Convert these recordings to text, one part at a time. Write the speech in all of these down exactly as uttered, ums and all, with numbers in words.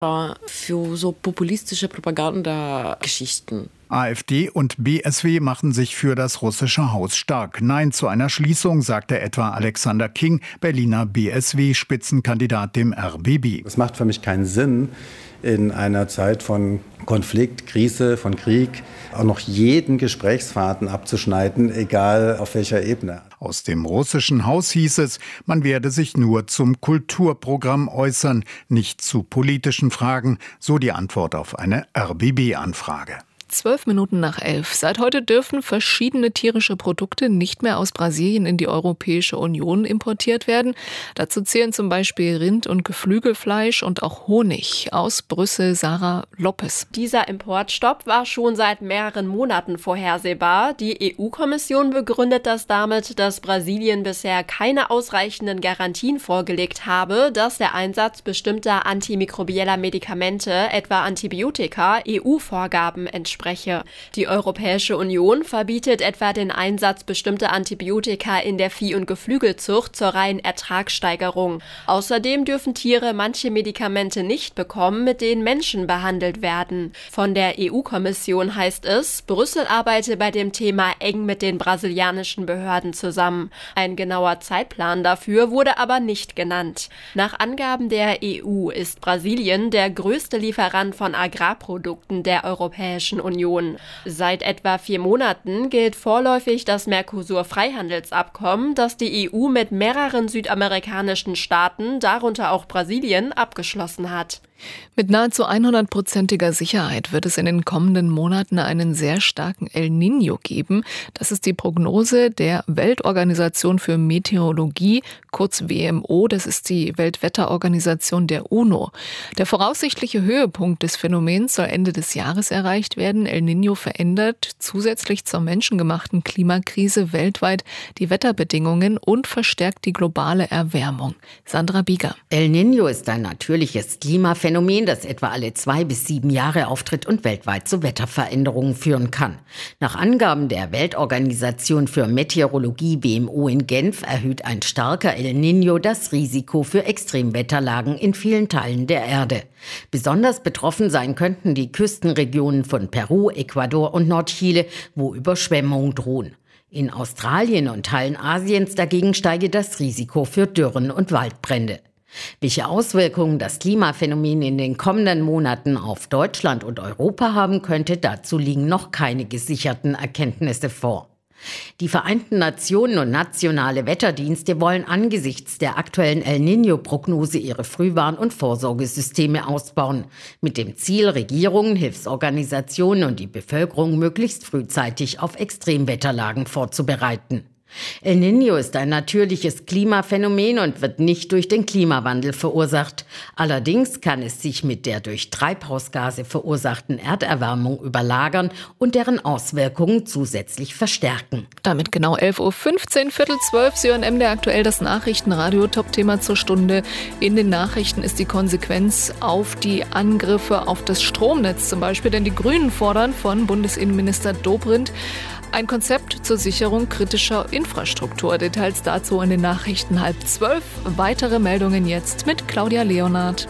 für so populistische Propagandageschichten. AfD und B S W machen sich für das russische Haus stark. Nein zu einer Schließung, sagte etwa Alexander King, Berliner B S W-Spitzenkandidat dem R B B. Es macht für mich keinen Sinn, in einer Zeit von Konflikt, Krise, von Krieg auch noch jeden Gesprächsfaden abzuschneiden, egal auf welcher Ebene. Aus dem russischen Haus hieß es, man werde sich nur zum Kulturprogramm äußern, nicht zu politischen Fragen, so die Antwort auf eine R B B-Anfrage. Zwölf Minuten nach elf. Seit heute dürfen verschiedene tierische Produkte nicht mehr aus Brasilien in die Europäische Union importiert werden. Dazu zählen zum Beispiel Rind- und Geflügelfleisch und auch Honig. Aus Brüssel, Sarah Lopez. Dieser Importstopp war schon seit mehreren Monaten vorhersehbar. Die E U-Kommission begründet das damit, dass Brasilien bisher keine ausreichenden Garantien vorgelegt habe, dass der Einsatz bestimmter antimikrobieller Medikamente, etwa Antibiotika, E U-Vorgaben entspricht. Die Europäische Union verbietet etwa den Einsatz bestimmter Antibiotika in der Vieh- und Geflügelzucht zur reinen Ertragssteigerung. Außerdem dürfen Tiere manche Medikamente nicht bekommen, mit denen Menschen behandelt werden. Von der E U-Kommission heißt es, Brüssel arbeite bei dem Thema eng mit den brasilianischen Behörden zusammen. Ein genauer Zeitplan dafür wurde aber nicht genannt. Nach Angaben der E U ist Brasilien der größte Lieferant von Agrarprodukten der Europäischen Union. Union. Seit etwa vier Monaten gilt vorläufig das Mercosur-Freihandelsabkommen, das die E U mit mehreren südamerikanischen Staaten, darunter auch Brasilien, abgeschlossen hat. Mit nahezu hundertprozentiger Sicherheit wird es in den kommenden Monaten einen sehr starken El Niño geben. Das ist die Prognose der Weltorganisation für Meteorologie, kurz W M O. Das ist die Weltwetterorganisation der UNO. Der voraussichtliche Höhepunkt des Phänomens soll Ende des Jahres erreicht werden. El Niño verändert zusätzlich zur menschengemachten Klimakrise weltweit die Wetterbedingungen und verstärkt die globale Erwärmung. Sandra Bieger. El Niño ist ein natürliches Klimaphänomen. Phänomen, das etwa alle zwei bis sieben Jahre auftritt und weltweit zu Wetterveränderungen führen kann. Nach Angaben der Weltorganisation für Meteorologie W M O in Genf erhöht ein starker El Niño das Risiko für Extremwetterlagen in vielen Teilen der Erde. Besonders betroffen sein könnten die Küstenregionen von Peru, Ecuador und Nordchile, wo Überschwemmungen drohen. In Australien und Teilen Asiens dagegen steige das Risiko für Dürren und Waldbrände. Welche Auswirkungen das Klimaphänomen in den kommenden Monaten auf Deutschland und Europa haben könnte, dazu liegen noch keine gesicherten Erkenntnisse vor. Die Vereinten Nationen und nationale Wetterdienste wollen angesichts der aktuellen El Niño-Prognose ihre Frühwarn- und Vorsorgesysteme ausbauen, mit dem Ziel, Regierungen, Hilfsorganisationen und die Bevölkerung möglichst frühzeitig auf Extremwetterlagen vorzubereiten. El Niño ist ein natürliches Klimaphänomen und wird nicht durch den Klimawandel verursacht. Allerdings kann es sich mit der durch Treibhausgase verursachten Erderwärmung überlagern und deren Auswirkungen zusätzlich verstärken. Damit genau elf Uhr fünfzehn, Viertel zwölf, Sie hören M D R aktuell das Nachrichtenradio, Top-Thema zur Stunde. In den Nachrichten ist die Konsequenz auf die Angriffe auf das Stromnetz zum Beispiel, denn die Grünen fordern von Bundesinnenminister Dobrindt ein Konzept zur Sicherung kritischer Infrastruktur. Details dazu in den Nachrichten halb zwölf. Weitere Meldungen jetzt mit Claudia Leonard.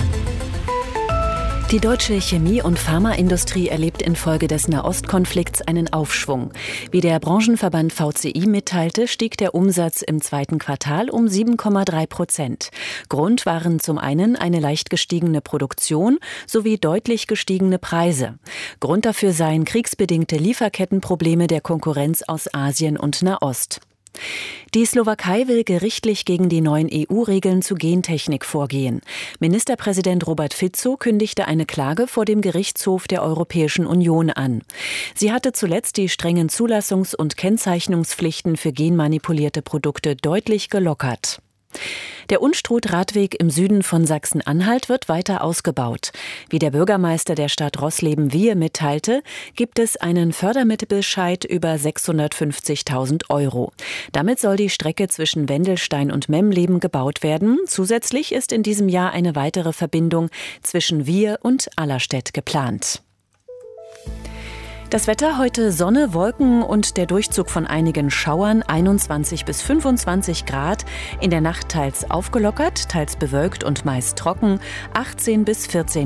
Die deutsche Chemie- und Pharmaindustrie erlebt infolge des Nahostkonflikts einen Aufschwung. Wie der Branchenverband V C I mitteilte, stieg der Umsatz im zweiten Quartal um sieben Komma drei Prozent. Grund waren zum einen eine leicht gestiegene Produktion sowie deutlich gestiegene Preise. Grund dafür seien kriegsbedingte Lieferkettenprobleme der Konkurrenz aus Asien und Nahost. Die Slowakei will gerichtlich gegen die neuen E U-Regeln zu Gentechnik vorgehen. Ministerpräsident Robert Fico kündigte eine Klage vor dem Gerichtshof der Europäischen Union an. Sie hatte zuletzt die strengen Zulassungs- und Kennzeichnungspflichten für genmanipulierte Produkte deutlich gelockert. Der Unstrut-Radweg im Süden von Sachsen-Anhalt wird weiter ausgebaut. Wie der Bürgermeister der Stadt Roßleben-Wiehe mitteilte, gibt es einen Fördermittelbescheid über sechshundertfünfzigtausend Euro. Damit soll die Strecke zwischen Wendelstein und Memleben gebaut werden. Zusätzlich ist in diesem Jahr eine weitere Verbindung zwischen Wiehe und Allerstedt geplant. Das Wetter heute: Sonne, Wolken und der Durchzug von einigen Schauern, einundzwanzig bis fünfundzwanzig Grad. In der Nacht teils aufgelockert, teils bewölkt und meist trocken, achtzehn bis vierzehn